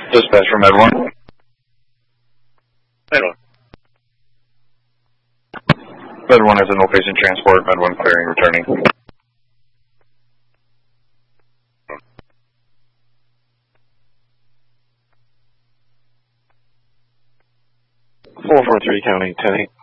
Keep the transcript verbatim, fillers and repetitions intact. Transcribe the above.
Dispatch from Med one. Med one. Med one has a no patient transport. Med one clearing, returning. four four three counting ten eight.